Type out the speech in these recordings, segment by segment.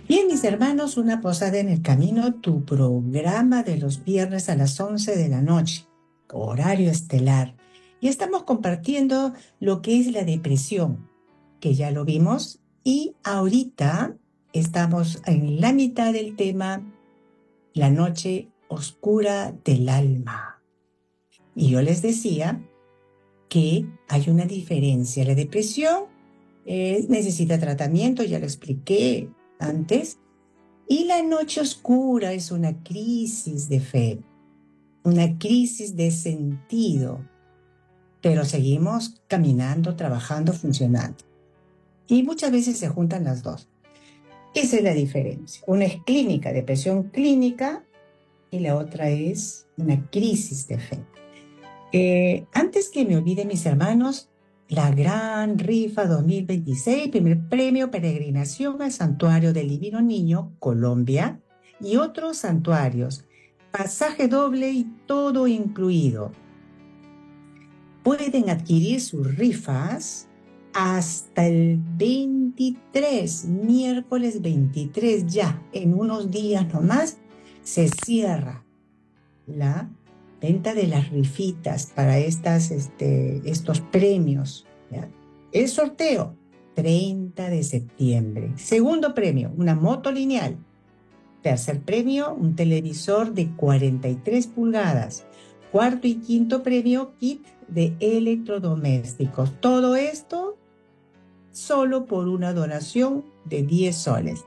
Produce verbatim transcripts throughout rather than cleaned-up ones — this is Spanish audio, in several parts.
Bien, mis hermanos, una posada en el camino, tu programa de los viernes a las once de la noche, horario estelar. Y estamos compartiendo lo que es la depresión, que ya lo vimos, y ahorita estamos en la mitad del tema, la noche oscura del alma. Y yo les decía que hay una diferencia. La depresión eh, necesita tratamiento, ya lo expliqué antes. Y la noche oscura es una crisis de fe, una crisis de sentido, pero seguimos caminando, trabajando, funcionando. Y muchas veces se juntan las dos. Esa es la diferencia. Una es clínica, depresión clínica, y la otra es una crisis de fe. Eh, antes que me olvide, mis hermanos, la gran rifa dos mil veintiséis, primer premio peregrinación al Santuario del Divino Niño, Colombia, y otros santuarios, pasaje doble y todo incluido. Pueden adquirir sus rifas hasta el veintitrés, miércoles veintitrés, ya en unos días nomás se cierra la venta de las rifitas para estas, este, estos premios, ¿ya? El sorteo, treinta de septiembre. Segundo premio, una moto lineal. Tercer premio, un televisor de cuarenta y tres pulgadas. Cuarto y quinto premio, kit de electrodomésticos. Todo esto solo por una donación de diez soles.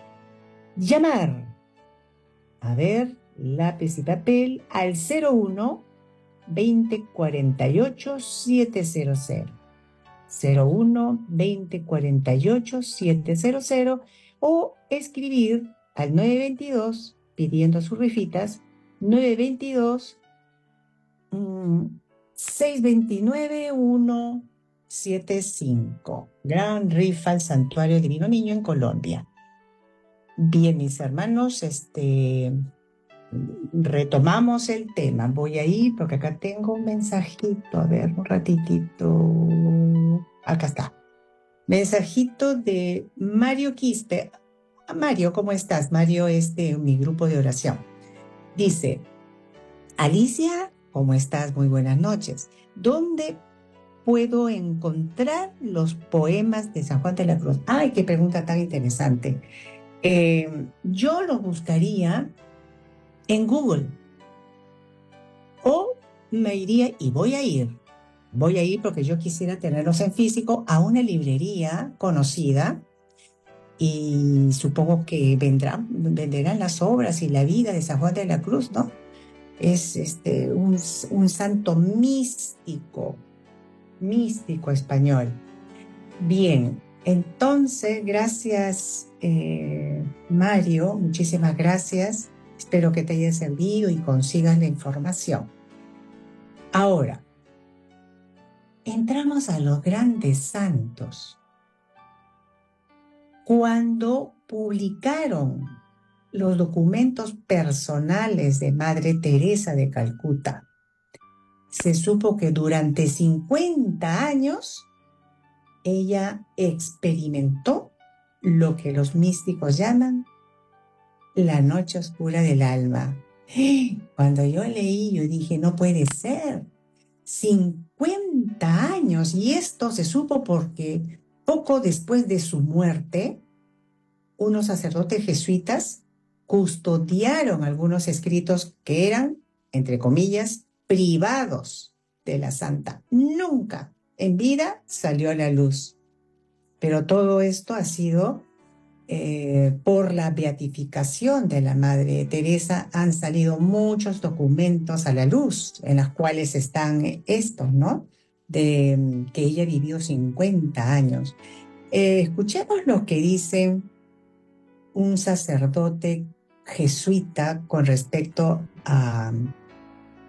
Llamar. A ver, lápiz y papel al cero uno veinte cuarenta y ocho setecientos. cero uno veinte cuarenta y ocho setecientos o escribir al nueve veintidós pidiendo sus rifitas, nueve veintidós seis veintinueve ciento setenta y cinco. Gran rifa al Santuario Divino Niño en Colombia. Bien, mis hermanos, este, retomamos el tema. Voy a ir porque acá tengo un mensajito. A ver, un ratitito. Acá está. Mensajito de Mario Quispe. Mario, ¿cómo estás? Mario es de mi grupo de oración. Dice, Alicia, ¿cómo estás? Muy buenas noches. ¿Dónde puedo encontrar los poemas de San Juan de la Cruz? Ay, qué pregunta tan interesante. Eh, yo los buscaría en Google o me iría, y voy a ir, voy a ir porque yo quisiera tenerlos en físico a una librería conocida y supongo que vendrán, venderán las obras y la vida de San Juan de la Cruz, ¿no? Es este, un, un santo místico, místico español. Bien, entonces, gracias eh, Mario, muchísimas gracias. Espero que te haya servido y consigas la información. Ahora, entramos a los grandes santos. Cuando publicaron los documentos personales de Madre Teresa de Calcuta, se supo que durante cincuenta años ella experimentó lo que los místicos llaman la noche oscura del alma. Cuando yo leí, yo dije, no puede ser. cincuenta años. Y esto se supo porque poco después de su muerte, unos sacerdotes jesuitas custodiaron algunos escritos que eran, entre comillas, privados de la santa. Nunca en vida salió a la luz. Pero todo esto ha sido eh, por la beatificación de la Madre Teresa. Han salido muchos documentos a la luz en los cuales están estos, ¿no? De que ella vivió cincuenta años. Eh, escuchemos lo que dice un sacerdote jesuita con respecto a